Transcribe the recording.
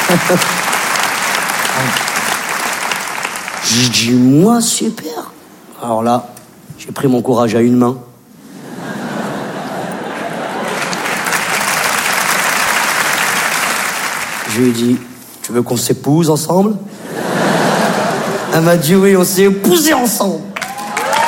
J'ai dit, moi, super. Alors là, j'ai pris mon courage à une main. Je lui ai dit, tu veux qu'on s'épouse ensemble? Elle m'a dit oui, on s'est épousés ensemble.